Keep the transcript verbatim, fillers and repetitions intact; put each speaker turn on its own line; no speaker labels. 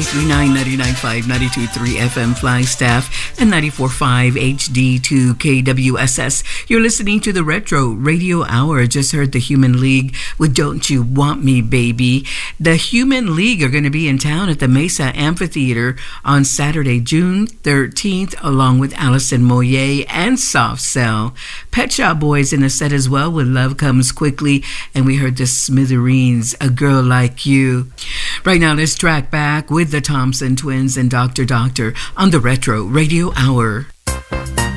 three nine, ninety-nine point five, ninety-two point three F M Flagstaff, and ninety-four point five H D two K W S S. You're listening to the Retro Radio Hour. Just heard the Human League with Don't You Want Me, Baby. The Human League are going to be in town at the Mesa Amphitheater on Saturday, June thirteenth, along with Alison Moyer and Soft Cell. Pet Shop Boys in the set as well with Love Comes Quickly, and we heard the Smithereens, A Girl Like You. Right now, let's track back with the Thompson Twins and Doctor Doctor on the Retro Radio Hour.